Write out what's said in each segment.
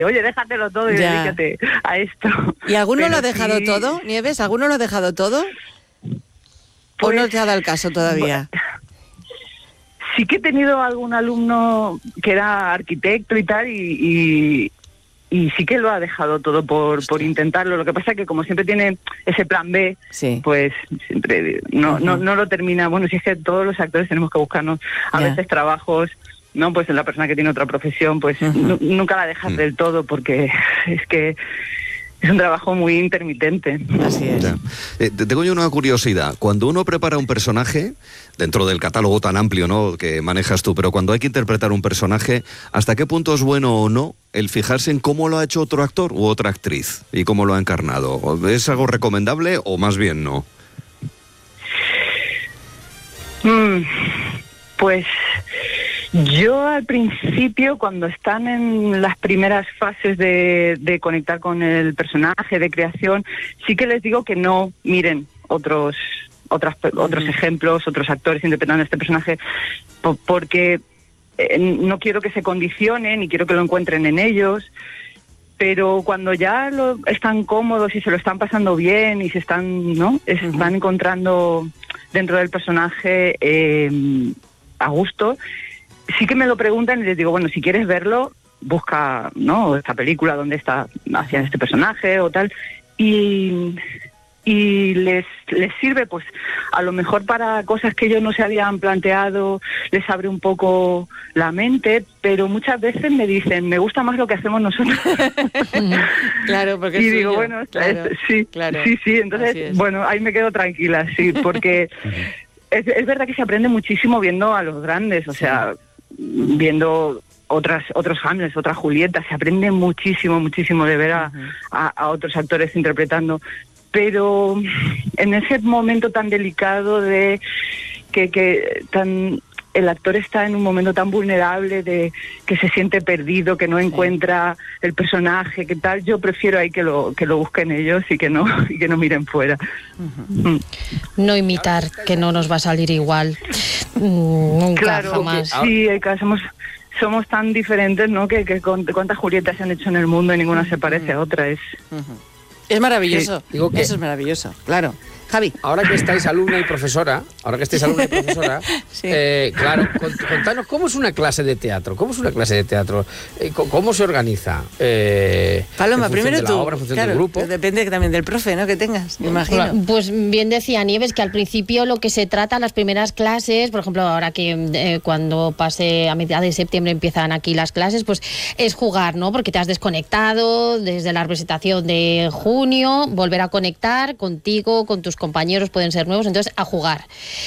oye, déjatelo todo y dedícate a esto. ¿Y alguno Pero lo ha dejado sí, todo, Nieves? ¿Alguno lo ha dejado todo? pues, ¿O no te ha dado el caso todavía? Sí que he tenido algún alumno que era arquitecto y tal, y sí que lo ha dejado todo por intentarlo. Lo que pasa es que como siempre tiene ese plan B, Sí. pues siempre no lo termina. Bueno, si es que todos los actores tenemos que buscarnos a veces trabajos, ¿no? Pues en la persona que tiene otra profesión, pues nunca la dejas del todo, porque es que es un trabajo muy intermitente. Así es. Tengo yo una curiosidad. Cuando uno prepara un personaje, dentro del catálogo tan amplio, ¿no?, que manejas tú, pero cuando hay que interpretar un personaje, ¿hasta qué punto es bueno o no el fijarse en cómo lo ha hecho otro actor u otra actriz y cómo lo ha encarnado? ¿Es algo recomendable o más bien no? Pues yo al principio, cuando están en las primeras fases de conectar con el personaje, de creación, sí que les digo que no miren otros ejemplos, otros actores interpretando este personaje, porque no quiero que se condicionen y quiero que lo encuentren en ellos. Pero cuando ya están cómodos y se lo están pasando bien y se están, ¿no?, están encontrando dentro del personaje a gusto, sí que me lo preguntan y les digo, bueno, si quieres verlo, busca, ¿no?, esta película donde hacían este personaje o tal, y les sirve, pues a lo mejor para cosas que ellos no se habían planteado, les abre un poco la mente, pero muchas veces me dicen, me gusta más lo que hacemos nosotros. Claro, porque y es digo, suyo. bueno, Claro, sí, claro. sí, entonces, bueno, ahí me quedo tranquila, sí, porque es verdad que se aprende muchísimo viendo a los grandes, o sea, viendo otros Hamlets, otras Julietas, se aprende muchísimo de ver a otros actores interpretando. Pero en ese momento tan delicado de que el actor está en un momento tan vulnerable, de que se siente perdido, que no encuentra el personaje, que tal, yo prefiero ahí que lo busquen ellos y que no miren fuera. No imitar, que no nos va a salir igual. Nunca, claro, jamás. Sí, somos tan diferentes, ¿no? Que cuántas Julietas se han hecho en el mundo y ninguna se parece a otra. Es maravilloso. Sí, digo que eso es maravilloso, claro. Javi. Ahora que estáis alumna y profesora, Sí. Claro, contanos, ¿cómo es una clase de teatro? ¿Cómo se organiza? Paloma, primero de la tú. obra, en función Claro, del grupo. depende también del profe, ¿no?, que tengas, me imagino. Pues bien decía Nieves que al principio lo que se trata, las primeras clases, por ejemplo, ahora que cuando pase a mitad de septiembre empiezan aquí las clases, pues es jugar, ¿no? Porque te has desconectado desde la representación de junio, volver a conectar contigo, con tus compañeros, pueden ser nuevos, entonces a jugar,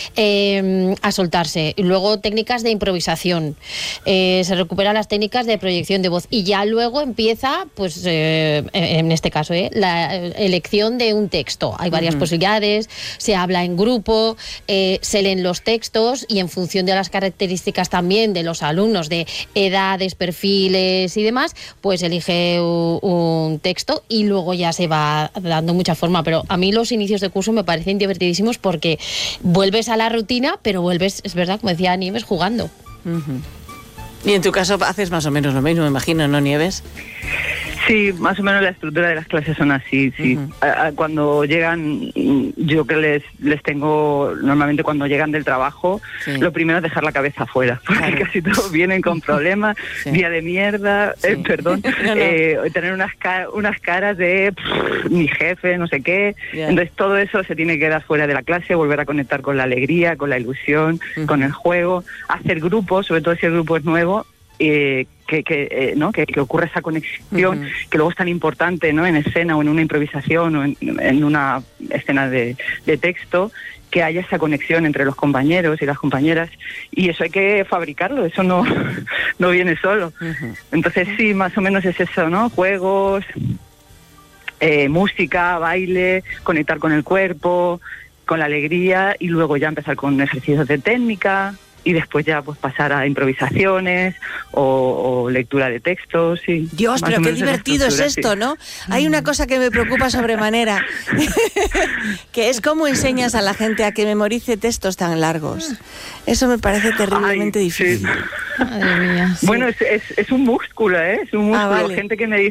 a soltarse. Y luego técnicas de improvisación, se recuperan las técnicas de proyección de voz y ya luego empieza, pues en este caso, la elección de un texto. Hay varias posibilidades, se habla en grupo, se leen los textos y en función de las características también de los alumnos, de edades, perfiles y demás, pues elige un texto y luego ya se va dando mucha forma. Pero a mí los inicios de curso me parecen divertidísimos porque vuelves a la rutina, pero vuelves, es verdad, como decía Nieves, jugando. Y en tu caso haces más o menos lo mismo, me imagino, ¿no, Nieves? Sí, más o menos la estructura de las clases son así, sí. Cuando llegan, yo que les tengo, normalmente cuando llegan del trabajo, lo primero es dejar la cabeza afuera, porque casi todos vienen con problemas, día de mierda, perdón, tener unas caras de mi jefe, no sé qué. Entonces todo eso se tiene que dar fuera de la clase, volver a conectar con la alegría, con la ilusión, con el juego, hacer grupos, sobre todo si el grupo es nuevo, ¿no? que ocurra esa conexión que luego es tan importante, ¿no?, en escena o en una improvisación o en una escena de texto, que haya esa conexión entre los compañeros y las compañeras, y eso hay que fabricarlo, eso no viene solo. Entonces sí, más o menos es eso, ¿no? Juegos, música, baile, conectar con el cuerpo, con la alegría, y luego ya empezar con ejercicios de técnica, y después ya pues pasar a improvisaciones o lectura de textos. Y Dios, pero qué divertido es esto, ¿no? Hay una cosa que me preocupa sobremanera, que es cómo enseñas a la gente a que memorice textos tan largos. Eso me parece terriblemente difícil. Madre mía. Bueno, es un músculo, ¿eh? Es un músculo. Vale. Gente que me dice